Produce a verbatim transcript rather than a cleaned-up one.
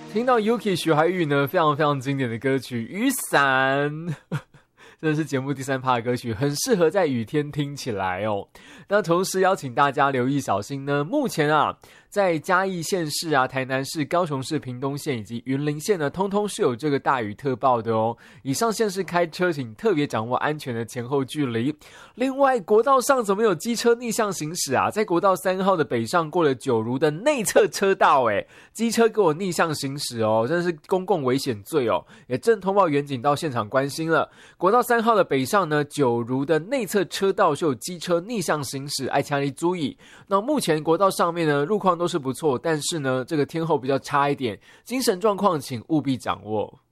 听到 Yuki 徐怀钰呢，非常非常经典的歌曲《雨伞》，真的是节目第三趴的歌曲，很适合在雨天听起来哦。那同时邀请大家留意小心呢，目前啊，在嘉义县市啊、台南市、高雄市、屏东县以及云林县呢，通通是有这个大雨特报的哦。以上县市开车请特别掌握安全的前后距离。另外，国道上怎么有机车逆向行驶啊？在国道三号的北上过了九如的内侧车道，哎，机车给我逆向行驶哦，真的是公共危险罪哦。也正通报远警到现场关心了。国道三号的北上呢，九如的内侧车道是有机车逆向行驶，爱强力注意。那目前国道上面呢，路况都是不错，但是呢，这个天候比较差一点，精神状况请务必掌握。